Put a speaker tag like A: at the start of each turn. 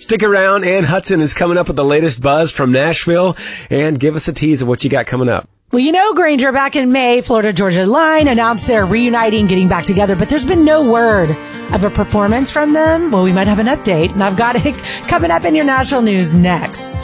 A: Stick around. Ann Hudson is coming up with the latest buzz from Nashville. And give us a tease of what you got coming up.
B: Well, you know, Granger, back in May, Florida-Georgia Line announced they're reuniting, getting back together, but there's been no word of a performance from them. Well, we might have an update, and I've got it coming up in your national news next.